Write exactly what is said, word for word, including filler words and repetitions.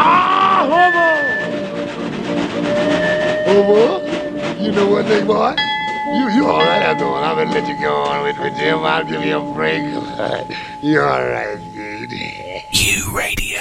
Ah, homo! Homo? You know what, big boy? You, you all right after all. I'm gonna let you go on with me, Jim. I'll give you a break. You all right, dude? You radio.